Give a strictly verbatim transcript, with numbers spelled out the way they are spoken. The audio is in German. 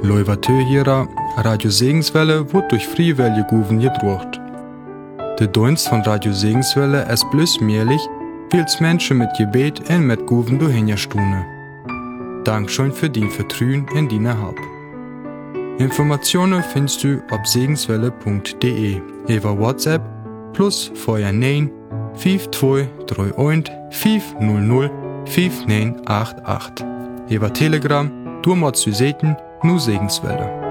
Leuvatö hierer, Radio Segenswelle wird durch Friewelle Guven gedruckt. Der Dienst von Radio Segenswelle ist bloß möglich, weil es Menschen mit Gebet und mit Guven durchhinterstune. Dankeschön für dein Vertrauen in deine Hab. Informationen findest du auf segenswelle punkt de, über WhatsApp plus vorher neun fünf zwei drei eins fünf null null fünf neun acht acht. Über Telegram, du machst du Seiten, nur Segenswelle.